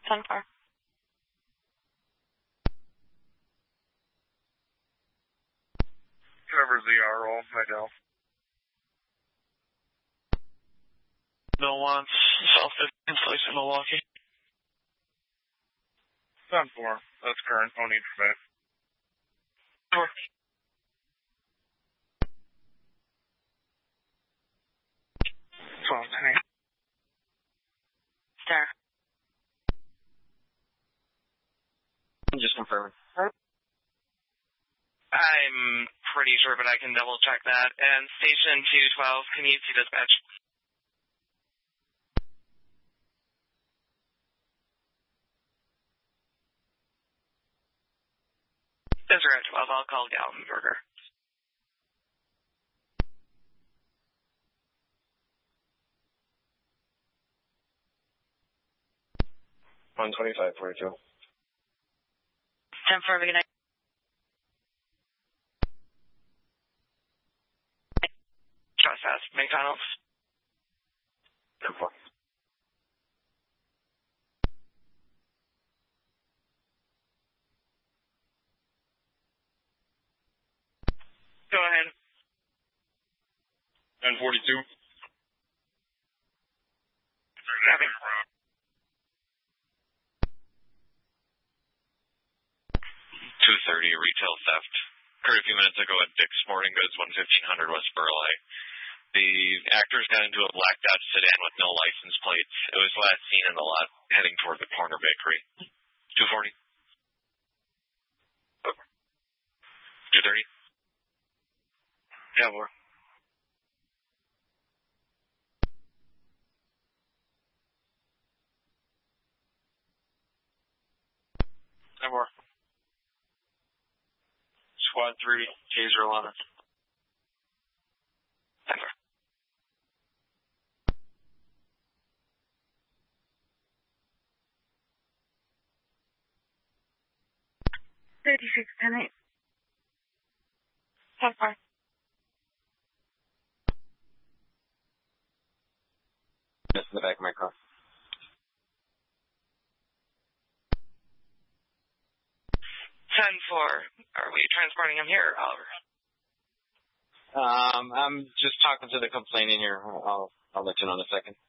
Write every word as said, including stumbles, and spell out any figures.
ten four. Cover Z R roll, Miguel. No wants South fifteen place in Milwaukee. ten four. That's current. No need for that. Sure. twelve ten eight. Star. Just confirming. I'm pretty sure, but I can double check that. And Station two twelve, can you see dispatch? Deseret twelve, I'll call Gallenberger. one twenty-five forty-two. ten four, good night. Trespass, McDonald's. ten four. Go ahead. ten forty-two. Copy. two thirty, retail theft. Occurred a few minutes ago at Dick's Sporting Goods, one fifteen hundred West Burleigh. The actors got into a black Dodge sedan with no license plates. It was last seen in the lot heading toward the corner bakery. two forty. two thirty. Yeah, more. ten more. Squad three, Taser eleven. ten more. thirty-six ten eight. ten four. Just in the back of my car. ten four, are we transporting him here, Oliver? Um, I'm just talking to the complainant here. I'll, I'll let you know in a second.